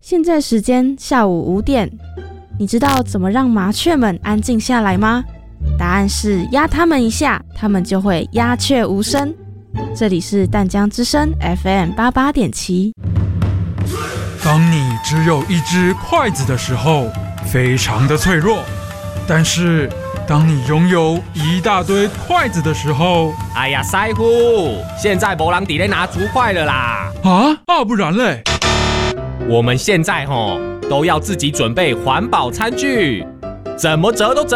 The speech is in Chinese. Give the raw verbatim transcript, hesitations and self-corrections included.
现在时间下午五点，你知道怎么让麻雀们安静下来吗？答案是压它们一下，它们就会鸦雀无声。这里是淡江之声 F M 八八点七。 当你只有一只筷子的时候，非常的脆弱；但是当你拥有一大堆筷子的时候， 哎呀，师傅，现在没人在咧拿竹筷了啦！ 啊啊，不然嘞？ 我们现在吼都要自己准备环保餐具，怎么折都折